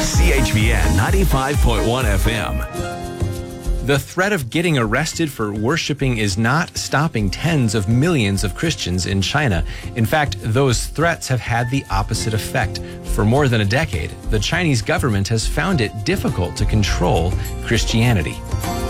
CHVN 95.1 FM. The threat of getting arrested for worshiping is not stopping tens of millions of Christians in China. In fact, those threats have had the opposite effect. For more than a decade, the Chinese government has found it difficult to control Christianity.